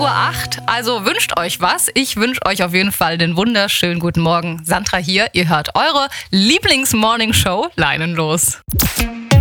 8 Uhr. Also wünscht euch was. Ich wünsche euch auf jeden Fall den wunderschönen guten Morgen. Sandra hier. Ihr hört eure Lieblings-Morning-Show Leinenlos.